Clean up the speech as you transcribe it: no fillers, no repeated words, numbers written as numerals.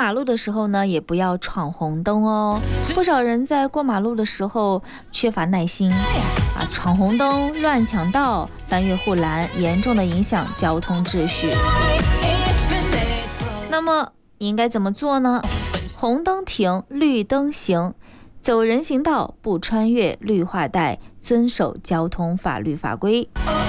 马路的时候呢，也不要闯红灯哦。不少人在过马路的时候缺乏耐心闯红灯、乱抢道、翻越护栏，严重的影响交通秩序。那么应该怎么做呢？红灯停，绿灯行，走人行道，不穿越绿化带，遵守交通法律法规。